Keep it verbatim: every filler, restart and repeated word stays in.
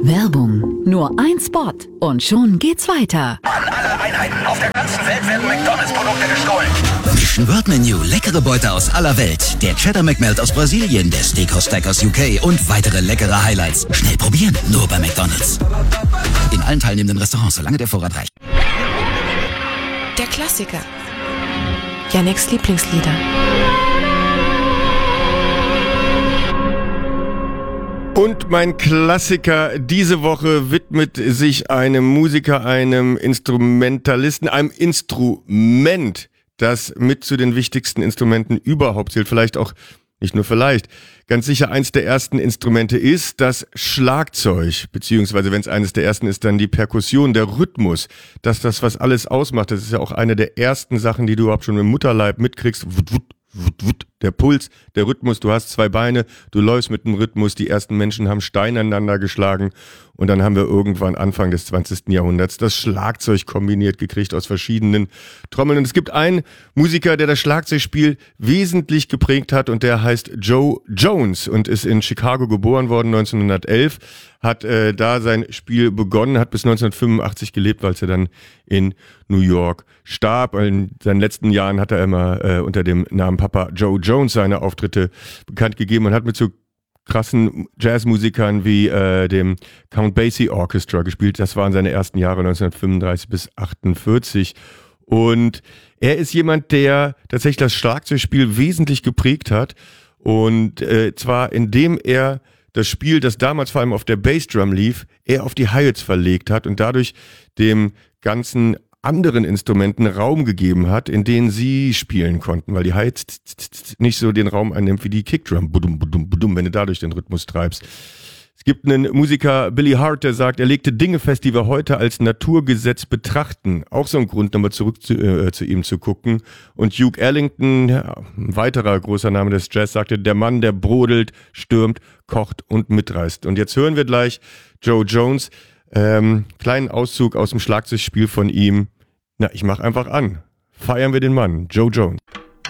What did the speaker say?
Werbung. Nur ein Spot und schon geht's weiter. An alle Einheiten auf der ganzen Welt werden McDonalds-Produkte gestohlen. Word-Menü, leckere Beute aus aller Welt. Der Cheddar McMelt aus Brasilien, der Steakhouse Stack aus U K und weitere leckere Highlights. Schnell probieren, nur bei McDonalds. In allen teilnehmenden Restaurants, solange der Vorrat reicht. Der Klassiker. Yannicks Lieblingslieder. Und mein Klassiker diese Woche widmet sich einem Musiker, einem Instrumentalisten, einem Instrument, das mit zu den wichtigsten Instrumenten überhaupt zählt. Vielleicht auch, nicht nur vielleicht, ganz sicher eins der ersten Instrumente ist das Schlagzeug. Beziehungsweise, wenn es eines der ersten ist, dann die Perkussion, der Rhythmus. Das, das, was alles ausmacht, das ist ja auch eine der ersten Sachen, die du überhaupt schon im Mutterleib mitkriegst. Wut, wut, wut, wut. Der Puls, der Rhythmus, du hast zwei Beine, du läufst mit dem Rhythmus, die ersten Menschen haben Steine aneinander geschlagen und dann haben wir irgendwann Anfang des zwanzigsten Jahrhunderts das Schlagzeug kombiniert gekriegt aus verschiedenen Trommeln. Und es gibt einen Musiker, der das Schlagzeugspiel wesentlich geprägt hat und der heißt Joe Jones und ist in Chicago geboren worden, neunzehnhundertelf, hat äh, da sein Spiel begonnen, hat bis neunzehnhundertfünfundachtzig gelebt, weil er dann in New York starb. In seinen letzten Jahren hat er immer äh, unter dem Namen Papa Joe Jones seine Auftritte bekannt gegeben und hat mit so krassen Jazzmusikern wie äh, dem Count Basie Orchestra gespielt. Das waren seine ersten Jahre neunzehnhundertfünfunddreißig bis achtundvierzig. Und er ist jemand, der tatsächlich das Schlagzeugspiel wesentlich geprägt hat. Und äh, zwar indem er das Spiel, das damals vor allem auf der Bassdrum lief, er auf die Hi-Hats verlegt hat und dadurch dem ganzen anderen Instrumenten Raum gegeben hat, in denen sie spielen konnten, weil die Hi-Hats nicht so den Raum einnimmt wie die Kickdrum, budum, budum, budum, wenn du dadurch den Rhythmus treibst. Es gibt einen Musiker, Billy Hart, der sagt, er legte Dinge fest, die wir heute als Naturgesetz betrachten. Auch so ein Grund, nochmal zurück zu, äh, zu ihm zu gucken. Und Duke Ellington, ja, ein weiterer großer Name des Jazz, sagte, der Mann, der brodelt, stürmt, kocht und mitreißt. Und jetzt hören wir gleich Joe Jones, ähm, kleinen Auszug aus dem Schlagzeugspiel von ihm. Na, ich mach einfach an. Feiern wir den Mann, Joe Jones.